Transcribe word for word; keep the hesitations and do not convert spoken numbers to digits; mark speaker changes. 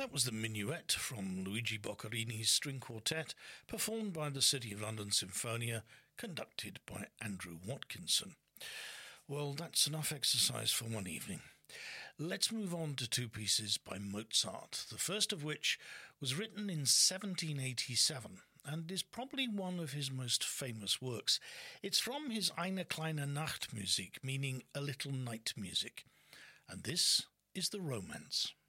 Speaker 1: That was the Minuet from Luigi Boccherini's string quartet, performed by the City of London Sinfonia, conducted by Andrew Watkinson. Well, that's enough exercise for one evening. Let's move on to two pieces by Mozart, the first of which was written in seventeen eighty-seven and is probably one of his most famous works. It's from his Eine kleine Nachtmusik, meaning a little night music. And this is the Romance.